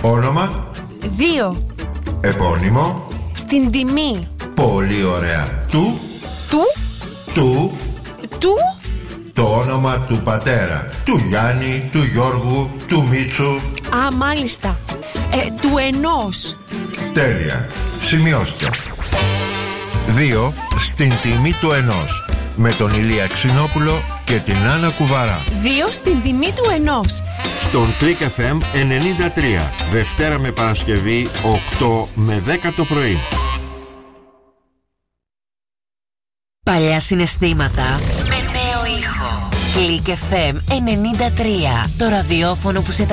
Όνομα. 2. Επώνυμο. Στην τιμή. Πολύ ωραία. Του. Το όνομα του πατέρα. Του Γιάννη, του Γιώργου, του Μίτσου. Α, μάλιστα. Του ενός. Τέλεια. Σημειώστε. 2. Στην τιμή του ενός. Με τον Ηλία Ξινόπουλο και την Άννα Κουβαρά. 2 στην τιμή του ενός. Στον Click FM 93. Δευτέρα με Παρασκευή 8 με 10 το πρωί. Παλιά συναισθήματα με νέο ήχο. Click FM 93. Το ραδιόφωνο που σε